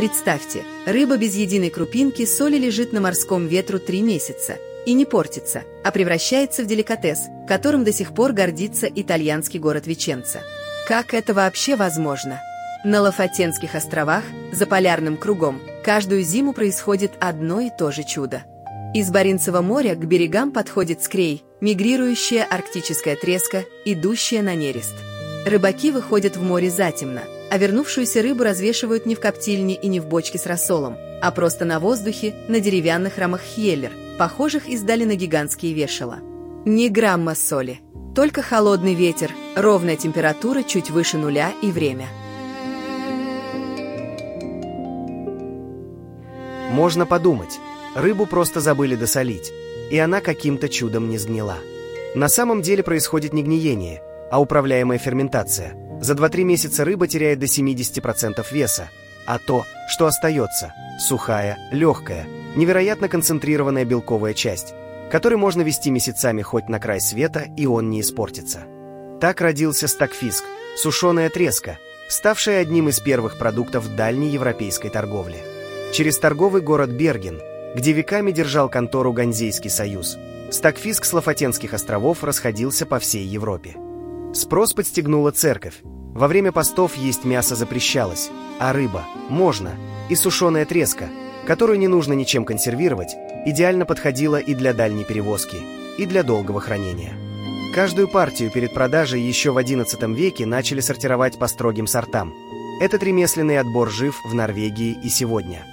Представьте, рыба без единой крупинки соли лежит на морском ветру 3 месяца и не портится, а превращается в деликатес, которым до сих пор гордится итальянский город Веченца. Как это вообще возможно? На Лафатенских островах, за полярным кругом, каждую зиму происходит одно и то же чудо. Из Баренцева моря к берегам подходит скрей, мигрирующая арктическая треска, идущая на нерест. Рыбаки выходят в море затемно, а вернувшуюся рыбу развешивают не в коптильне и не в бочке с рассолом, а просто на воздухе, на деревянных рамах хьеллер, похожих издали на гигантские вешала. Ни грамма соли, только холодный ветер, ровная температура чуть выше нуля и время. Можно подумать, рыбу просто забыли досолить, и она каким-то чудом не сгнила. На самом деле происходит не гниение, а управляемая ферментация. За 2-3 месяца рыба теряет до 70% веса, а то, что остается, сухая, легкая, невероятно концентрированная белковая часть, которой можно вести месяцами хоть на край света, и он не испортится. Так родился стокфиск, сушеная треска, ставшая одним из первых продуктов дальней европейской торговли. Через торговый город Берген, где веками держал контору Ганзейский союз, стокфиск с Лафатенских островов расходился по всей Европе. Спрос подстегнула церковь. Во время постов есть мясо запрещалось, а рыба можно, и сушеная треска, которую не нужно ничем консервировать, идеально подходила и для дальней перевозки, и для долгого хранения. Каждую партию перед продажей еще в XI веке начали сортировать по строгим сортам. Этот ремесленный отбор жив в Норвегии и сегодня.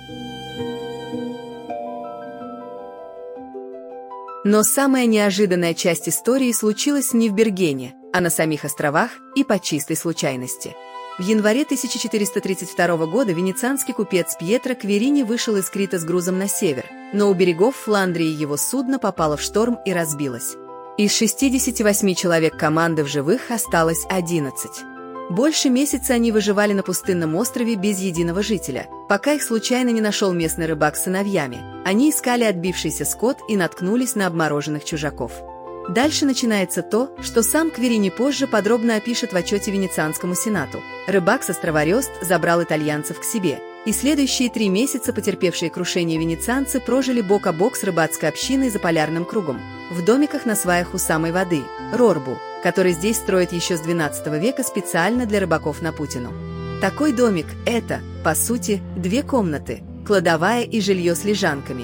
Но самая неожиданная часть истории случилась не в Бергене, а на самих островах и по чистой случайности. В январе 1432 года венецианский купец Пьетро Кверини вышел из Крита с грузом на север, но у берегов Фландрии его судно попало в шторм и разбилось. Из 68 человек команды в живых осталось 11. Больше месяца они выживали на пустынном острове без единого жителя, пока их случайно не нашел местный рыбак с сыновьями. Они искали отбившийся скот и наткнулись на обмороженных чужаков. Дальше начинается то, что сам Кверини позже подробно опишет в отчете Венецианскому сенату. Рыбак с острова Рёст забрал итальянцев к себе, и следующие 3 месяца потерпевшие крушение венецианцы прожили бок о бок с рыбацкой общиной за полярным кругом, в домиках на сваях у самой воды, Рорбу, который здесь строят еще с XII века специально для рыбаков на Путину. Такой домик – это, по сути, 2 комнаты, кладовая и жилье с лежанками,